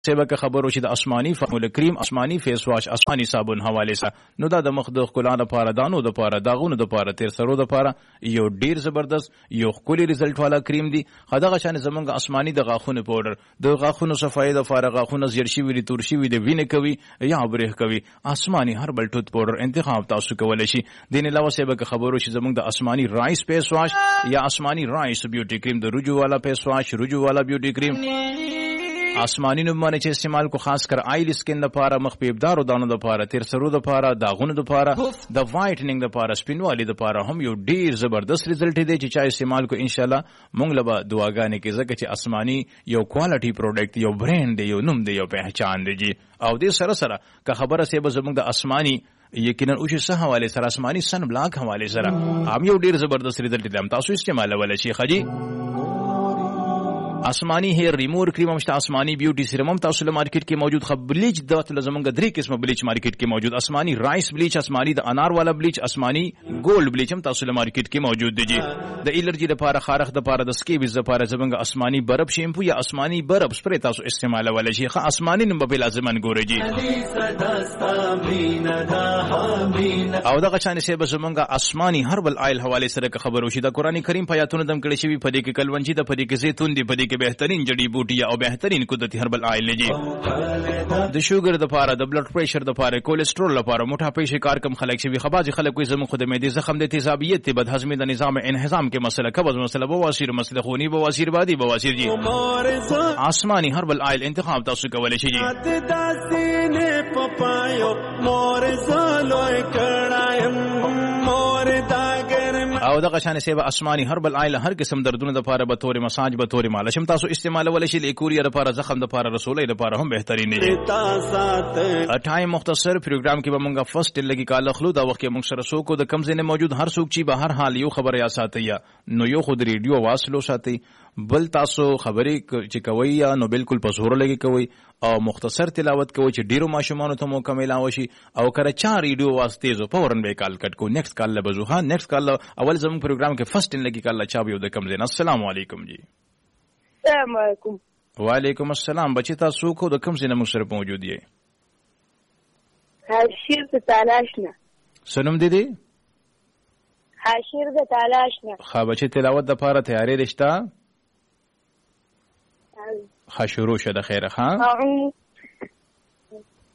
سیبه خبرو چې د آسماني فارمولا کریم، آسماني فیس واش، آسماني صابون حواله سره نو دا د مخ د ښکلا لپاره، دانو د لپاره، داغونو د لپاره، تیر سرو د لپاره یو ډیر زبردست یو ښکلی ریزلټ والا کریم دی. خدغه شان زمونږ آسماني د غاښونو پاوډر د غاښونو صفایي د لپاره، غاښونه زیړ شوي دي، تور شوي دي، وینې کوي یا بریښ کوي، آسماني هربل ټوت پاوډر انتخاب تاسو کولی شي. دین علاوه سیبه خبرو چې زمونږ د آسماني رایس فیس واش یا آسماني رایس بیوټي کریم، د رجوع والا فیس واش، رجوع والا بیوټي کریم آسمانی نوم باندې چې استعمال کو، خاص کر آیل سکن لپاره، مخ په ابدار او دانو لپاره، تیر سرو لپاره، داغونو لپاره، د وایټنینګ لپاره، سپینوالي لپاره هم یو ډیر زبردست ریزلټ دی چې چا استعمال کو ان شاء الله مونږ له دعاګانې کې، ځکه چې آسمانی یو کوالټي پروډکټ، یو برانډ دی، یو نوم دی، یو پہچان دی جی. او دې سره سره که خبره سه به زمونږ د آسمانی یقینا او چې سه حواله سره آسمانی سن بلاک حواله سره هم یو ډیر زبردست ریزلټ دی، تاسو استعمال ولای شي. خجی آسمانی هیر ریمور کریم همشته، آسمانی بیوټي سیرم هم تاسو له مارکیټ کې موجود. خو بلیچ دغه له زمونږ درې قسمه بلیچ مارکیټ کې موجود، آسمانی رایس بلیچ، آسمانی د انار والا بلیچ، آسمانی ګولډ بلیچ هم تاسو له مارکیټ کې موجود دي. د الرجی لپاره، خارخ لپاره، د سکیبز لپاره زمونږ آسمانی برب شیمپو یا آسمانی برب سپری تاسو استعمال ولای شي. خو آسمانی نوم به لازمن ګورئ جی. او دغه شان سه به زمونږ آسمانی هربل آیل حواله سره خبرو شي. د قران کریم په آیاتونو دم کړي شوی، په دې کې کلونجی د، په دې کې زیتون دی، په دې کې بهترین جڑی بوټي او بهترین قدرتي هربل آیل لجی. د شوګر د لپاره، د بلډ پریشر د لپاره، کولیسټرول لپاره، موټا پیشي کار کم خلک شوی، خباز خلک کوئی زمو خود معدې زخم د تیزابیت، بد هضمي، د نظام انهضام کې مسله، قبض مسله، بواسیر مسله، خونی بواسیر، بادي بواسیر جی. آسمانی هربل آیل انتخاب تاسو کولای شئ جی. او دغه شان سیبه آسمانی هربل آیل هر قسم دردونو د لپاره، به تور مساج، به تور مالش هم تاسو استعمال ولای شئ. لیکوریا لپاره، زخم د لپاره، رسولې لپاره هم بهترین دی. ټایم مختصر پروګرام کې به مونږه فرست لګي کال خلو دا وخت مونږ سره سو کو د کم زنه موجود هر څوک چې به هر حال یو خبر یا ساتي یا نو یو خود ریډیو واسلو ساتي، بل تاسو خبرې چې کوي یا نو بالکل په زور لګي کوي او مختصر تلاوت کوي چې ډیرو ماشومان ته مو کمل اوشي. او کړه چا ریډیو واسطه زو فورن به کال کټ کو. نیکسٹ کال له بزو ها، نیکسٹ کال اول زمو پروګرام کې فرست لګي کال چا به د کم زنه. السلام علیکم جی. السلام علیکم. وعلیکم السلام. بچی تاسو کو د کم زنه مو سره موجود یې؟ حاشیر د تالاشنا. سنم دیدی؟ حاشیر د تالاشنا. خا بچی تلاوت د لپاره تیاری رښتا؟ خا شروع شه د خیره. ها